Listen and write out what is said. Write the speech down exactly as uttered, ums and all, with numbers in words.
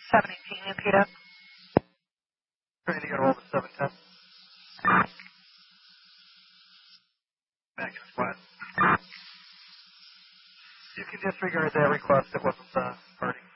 seven eighteen, impede up. Trying to get hold of seven ten. Back in spot. You can disregard that request. It wasn't uh, party.